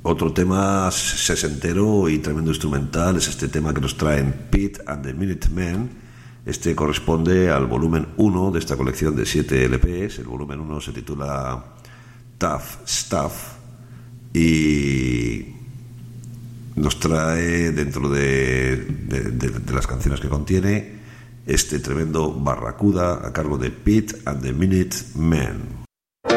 Otro tema sesentero y tremendo instrumental es este tema que nos traen Pete and the Minutemen. Este corresponde al volumen 1 de esta colección de 7 LPs. El volumen 1 se titula Tough Stuff y nos trae dentro de las canciones que contiene este tremendo Barracuda a cargo de Pete and the Minutemen.